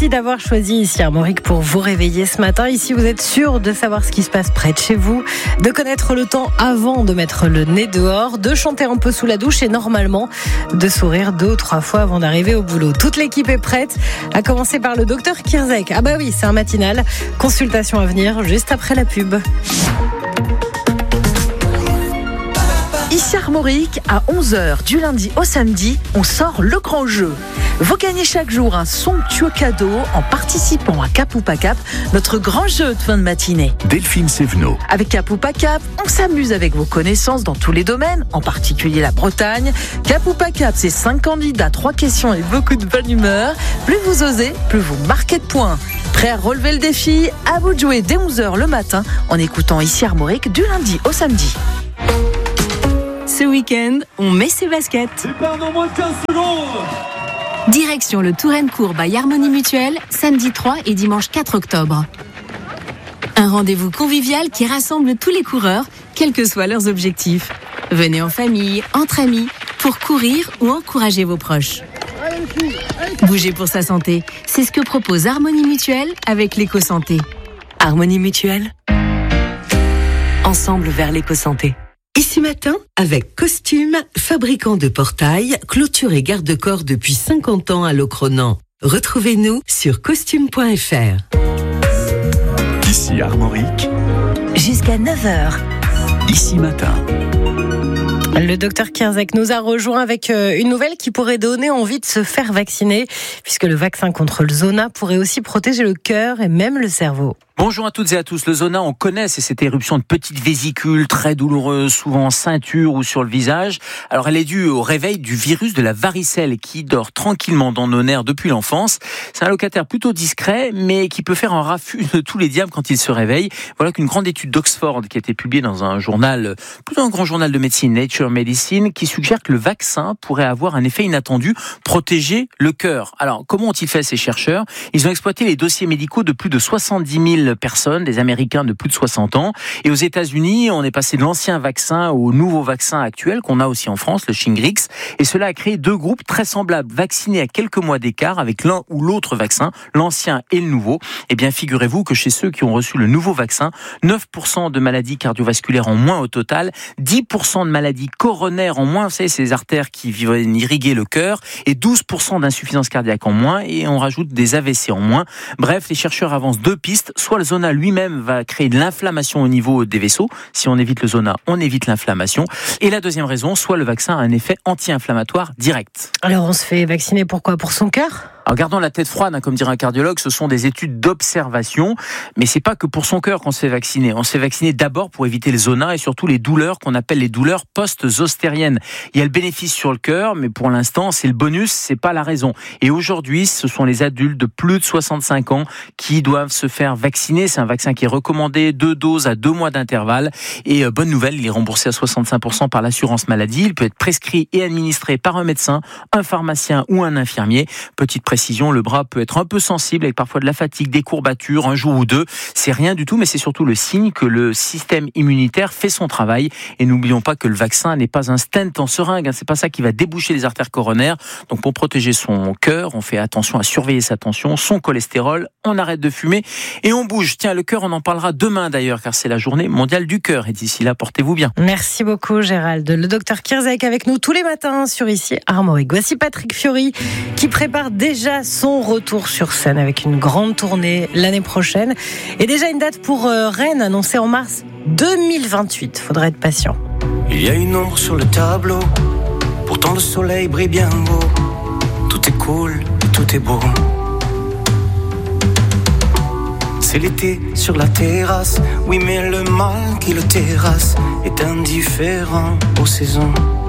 Merci d'avoir choisi ici Armorique pour vous réveiller ce matin. Ici, vous êtes sûr de savoir ce qui se passe près de chez vous, de connaître le temps avant de mettre le nez dehors, de chanter un peu sous la douche et normalement de sourire 2 ou 3 fois avant d'arriver au boulot. Toute l'équipe est prête, à commencer par le docteur Kirzek. Ah bah oui, c'est un matinal. Consultation à venir juste après la pub. Ici Armorique, à 11h du lundi au samedi, on sort le grand jeu. Vous gagnez chaque jour un somptueux cadeau en participant à Cap ou pas Cap, notre grand jeu de fin de matinée. Delphine Sévenot. Avec Cap ou pas Cap, on s'amuse avec vos connaissances dans tous les domaines, en particulier la Bretagne. Cap ou pas Cap, c'est 5 candidats, 3 questions et beaucoup de bonne humeur. Plus vous osez, plus vous marquez de points. Prêt à relever le défi? À vous de jouer dès 11h le matin en écoutant Ici Armorique du lundi au samedi. Ce week-end, on met ses baskets. Départ dans moins de 15 secondes. Direction le Touraine-Courbe à Harmonie Mutuelle, samedi 3 et dimanche 4 octobre. Un rendez-vous convivial qui rassemble tous les coureurs, quels que soient leurs objectifs. Venez en famille, entre amis, pour courir ou encourager vos proches. Bougez pour sa santé, c'est ce que propose Harmonie Mutuelle avec l'éco-santé. Harmonie Mutuelle. Ensemble vers l'éco-santé. Ici matin, avec Costume, fabricant de portails, clôture et garde-corps depuis 50 ans à Locronan. Retrouvez-nous sur costume.fr. Ici Armorique. Jusqu'à 9h. Ici matin. Le docteur Kirzek nous a rejoint avec une nouvelle qui pourrait donner envie de se faire vacciner, puisque le vaccin contre le zona pourrait aussi protéger le cœur et même le cerveau. Bonjour à toutes et à tous. Le zona, on connaît, c'est cette éruption de petites vésicules très douloureuses, souvent en ceinture ou sur le visage. Alors elle est due au réveil du virus de la varicelle qui dort tranquillement dans nos nerfs depuis l'enfance. C'est un locataire plutôt discret, mais qui peut faire un raffut de tous les diables quand il se réveille. Voilà qu'une grande étude d'Oxford qui a été publiée dans un journal, plutôt un grand journal de médecine, Nature Medicine, qui suggère que le vaccin pourrait avoir un effet inattendu, protéger le cœur. Alors comment ont-ils fait ces chercheurs? Ils ont exploité les dossiers médicaux de plus de 70 000 personnes, des Américains de plus de 60 ans. Et aux États-Unis, on est passé de l'ancien vaccin au nouveau vaccin actuel qu'on a aussi en France, le Shingrix. Et cela a créé 2 groupes très semblables, vaccinés à quelques mois d'écart avec l'un ou l'autre vaccin, l'ancien et le nouveau. Eh bien, figurez-vous que chez ceux qui ont reçu le nouveau vaccin, 9% de maladies cardiovasculaires en moins au total, 10% de maladies coronaires en moins, vous savez, c'est les artères qui viennent irriguer le cœur, et 12% d'insuffisance cardiaque en moins, et on rajoute des AVC en moins. Bref, les chercheurs avancent 2 pistes. Soit le zona lui-même va créer de l'inflammation au niveau des vaisseaux. Si on évite le zona, on évite l'inflammation. Et la deuxième raison, soit le vaccin a un effet anti-inflammatoire direct. Alors on se fait vacciner pourquoi? Pour son cœur? Alors gardons la tête froide, comme dirait un cardiologue, ce sont des études d'observation, mais c'est pas que pour son cœur qu'on se fait vacciner. On se fait vacciner d'abord pour éviter le zona et surtout les douleurs qu'on appelle les douleurs post-zostériennes. Il y a le bénéfice sur le cœur, mais pour l'instant, c'est le bonus, c'est pas la raison. Et aujourd'hui, ce sont les adultes de plus de 65 ans qui doivent se faire vacciner. C'est un vaccin qui est recommandé, 2 doses à 2 mois d'intervalle. Et bonne nouvelle, il est remboursé à 65% par l'assurance maladie. Il peut être prescrit et administré par un médecin, un pharmacien ou un infirmier. Petite précision, le bras peut être un peu sensible avec parfois de la fatigue, des courbatures, un jour ou 2. C'est rien du tout, mais c'est surtout le signe que le système immunitaire fait son travail. Et n'oublions pas que le vaccin n'est pas un stent en seringue. C'est pas ça qui va déboucher les artères coronaires. Donc pour protéger son cœur, on fait attention à surveiller sa tension, son cholestérol, on arrête de fumer et on bouge. Tiens, le cœur, on en parlera demain d'ailleurs, car c'est la journée mondiale du cœur. Et d'ici là, portez-vous bien. Merci beaucoup Gérald. Le docteur Kirzek avec nous tous les matins sur Ici Armorique. Voici Patrick Fiori qui prépare déjà son retour sur scène avec une grande tournée l'année prochaine. Et déjà une date pour Rennes annoncée en mars 2028. Faudra être patient. Il y a une ombre sur le tableau, pourtant le soleil brille bien haut. Tout est cool, tout est beau. C'est l'été sur la terrasse, oui mais le mal qui le terrasse est indifférent aux saisons.